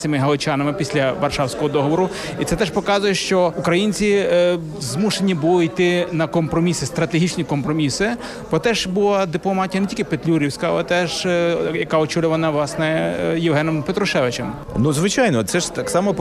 цими галичанами після Варшавського договору. І це теж показує, що українці змушені були йти на компроміси, стратегічні компроміси. Бо теж була дипломатія не тільки петлюрівська, але теж, яка очолювана, власне, Євгеном Петрушевичем. Ну, звичайно, це ж так само